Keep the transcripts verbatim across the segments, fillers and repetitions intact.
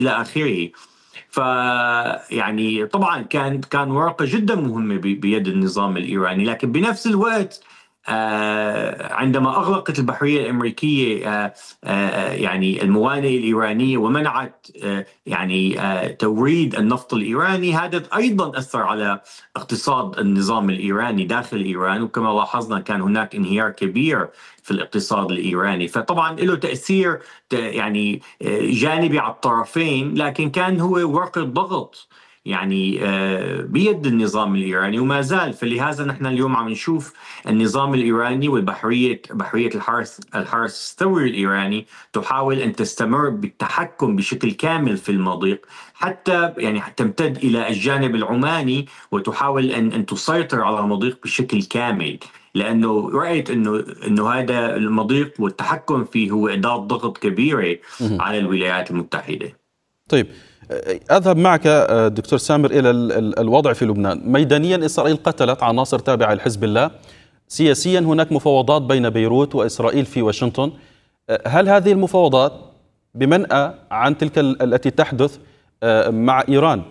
إلى آخره. فيعني طبعا كان كان ورقة جدا مهمة ب- بيد النظام الإيراني، لكن بنفس الوقت آه، عندما أغلقت البحرية الأمريكية آه، آه، يعني الموانئ الإيرانية ومنعت آه، يعني آه، توريد النفط الإيراني، هذا أيضا أثر على اقتصاد النظام الإيراني داخل إيران، وكما لاحظنا كان هناك انهيار كبير في الاقتصاد الإيراني. فطبعا له تأثير ت- يعني آه، جانبي على الطرفين، لكن كان هو ورقة ضغط يعني آه، بيد النظام الإيراني وما زال. فلهذا نحن اليوم عم نشوف النظام الإيراني والبحرية بحرية الحرس الحرس الثوري الإيراني تحاول أن تستمر بالتحكم بشكل كامل في المضيق، حتى يعني تمتد إلى الجانب العماني وتحاول أن أن تسيطر على المضيق بشكل كامل، لأنه رأيت أنه أنه هذا المضيق والتحكم فيه هو أداة ضغط كبيرة مهم. على الولايات المتحدة. طيب، أذهب معك دكتور سامر إلى ال- ال- الوضع في لبنان. ميدانيا إسرائيل قتلت عناصر تابعة لحزب الله. سياسيا هناك مفاوضات بين بيروت وإسرائيل في واشنطن. هل هذه المفاوضات بمنأى عن تلك ال- التي تحدث مع إيران؟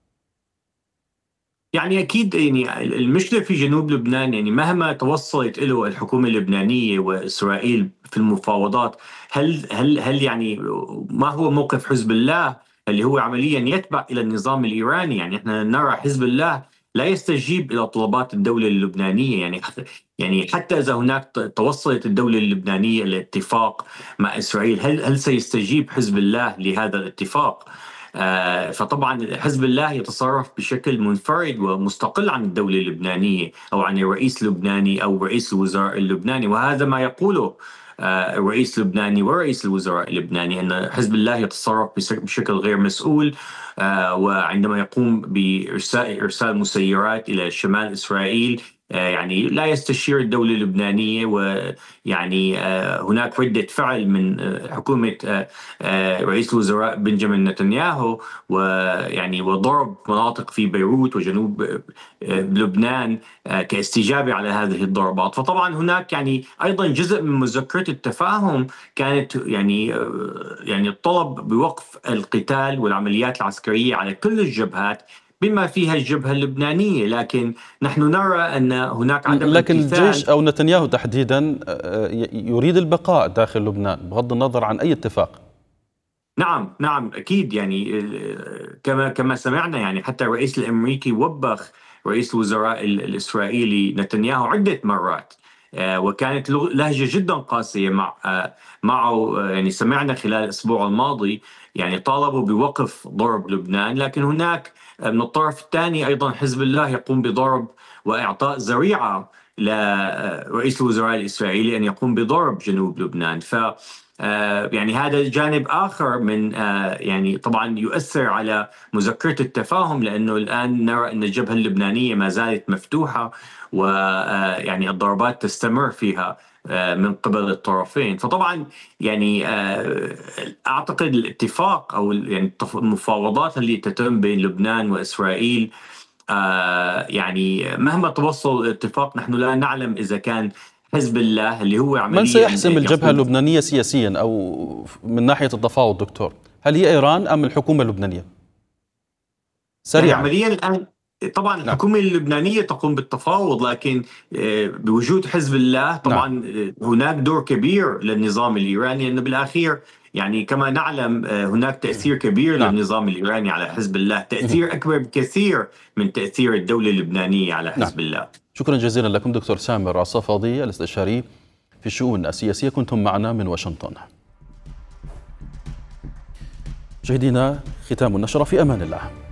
يعني أكيد يعني المشكلة في جنوب لبنان، يعني مهما توصلت له الحكومة اللبنانية وإسرائيل في المفاوضات، هل هل هل يعني ما هو موقف حزب الله اللي هو عمليا يتبع إلى النظام الإيراني؟ يعني احنا نرى حزب الله لا يستجيب إلى طلبات الدولة اللبنانية. يعني يعني حتى إذا هناك توصلت الدولة اللبنانية إلى اتفاق مع إسرائيل، هل هل سيستجيب حزب الله لهذا الاتفاق؟ آه، فطبعا حزب الله يتصرف بشكل منفرد ومستقل عن الدولة اللبنانية أو عن الرئيس اللبناني أو رئيس الوزراء اللبناني، وهذا ما يقوله آه، الرئيس اللبناني ورئيس الوزراء اللبناني، أن حزب الله يتصرف بشكل غير مسؤول. آه، وعندما يقوم بإرسال إرسال مسيرات إلى شمال إسرائيل، آه، يعني لا يستشير الدولة اللبنانية. ويعني آه، هناك ردة فعل من آه، حكومة آه، آه، رئيس الوزراء بنجامين نتنياهو، ويعني وضرب مناطق في بيروت وجنوب آه، لبنان آه، كاستجابة على هذه الضربات. فطبعا هناك يعني أيضا جزء من مذكرة التفاهم كانت يعني آه، يعني الطلب بوقف القتال والعمليات العسكرية على كل الجبهات بما فيها الجبهة اللبنانية، لكن نحن نرى أن هناك عدم لكن امتثال. الجيش أو نتنياهو تحديدا يريد البقاء داخل لبنان بغض النظر عن أي اتفاق. نعم نعم أكيد. يعني آه، كما كما سمعنا، يعني حتى الرئيس الأمريكي وبخ رئيس الوزراء ال- الإسرائيلي نتنياهو عدة مرات، آه، وكانت لغ- لهجة جدا قاسية مع آه، معه. آه، يعني سمعنا خلال الأسبوع الماضي يعني طالبوا بوقف ضرب لبنان، لكن هناك آه، من الطرف الثاني أيضا حزب الله يقوم بضرب وإعطاء ذريعة لرئيس الوزراء الإسرائيلي أن يقوم بضرب جنوب لبنان. ف آه، يعني هذا جانب آخر من آه، يعني طبعا يؤثر على مذكرة التفاهم، لأنه الآن نرى أن الجبهة اللبنانية ما زالت مفتوحة، ويعني الضربات تستمر فيها آه، من قبل الطرفين. فطبعا يعني آه، أعتقد الاتفاق أو يعني المفاوضات اللي تتم بين لبنان وإسرائيل، آه، يعني مهما توصل الاتفاق نحن لا نعلم إذا كان حزب الله اللي هو من عمليا سيحسم الجبهة يقود. اللبنانية سياسيا أو من ناحية التفاوض دكتور؟ هل هي إيران أم الحكومة اللبنانية؟ يعني سريعا. عمليا الآن طبعا نعم. الحكومة اللبنانية تقوم بالتفاوض، لكن آه، بوجود حزب الله نعم. طبعا آه، هناك دور كبير للنظام الإيراني، لأنه بالأخير يعني كما نعلم آه، هناك تأثير كبير نعم. للنظام الإيراني على حزب الله، تأثير أكبر بكثير من تأثير الدولة اللبنانية على نعم. حزب الله. شكرا جزيلا لكم دكتور سامر الصفدي الاستشاري في الشؤون السياسية، كنتم معنا من واشنطن. مشاهدينا، ختام النشرة، في أمان الله.